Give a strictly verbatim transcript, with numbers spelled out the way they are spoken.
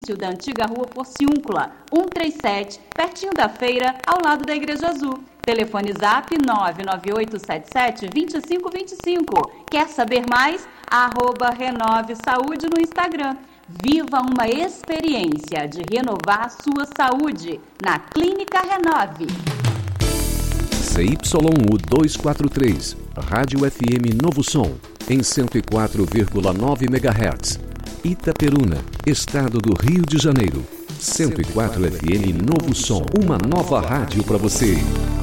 da antiga rua Porciúncula, cento e trinta e sete, pertinho da feira, ao lado da Igreja Azul. Telefone zap nove nove oito sete sete, dois cinco dois cinco. Quer saber mais? Arroba Renove Saúde no Instagram. Viva uma experiência de renovar sua saúde na Clínica Renove. C Y U duzentos e quarenta e três, Rádio F M Novo Som, em cento e quatro vírgula nove megahertz. Itaperuna, Estado do Rio de Janeiro. cento e quatro F M Novo Som, uma nova rádio para você.